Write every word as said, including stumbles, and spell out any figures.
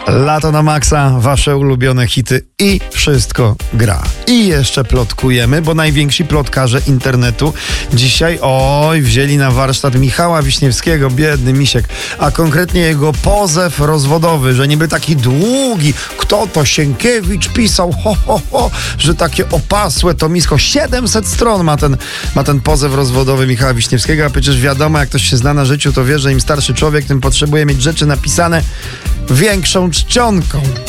Lato na maksa, wasze ulubione hity i wszystko gra. I jeszcze plotkujemy, bo najwięksi plotkarze internetu dzisiaj, oj, wzięli na warsztat Michała Wiśniewskiego, biedny misiek, a konkretnie jego pozew rozwodowy, że niby taki długi, kto to Sienkiewicz pisał, ho, ho, ho, że takie opasłe tomisko, siedemset stron ma ten, ma ten pozew rozwodowy Michała Wiśniewskiego, a przecież wiadomo, jak ktoś się zna na życiu, to wie, że im starszy człowiek, tym potrzebuje mieć rzeczy napisane większą czcionką.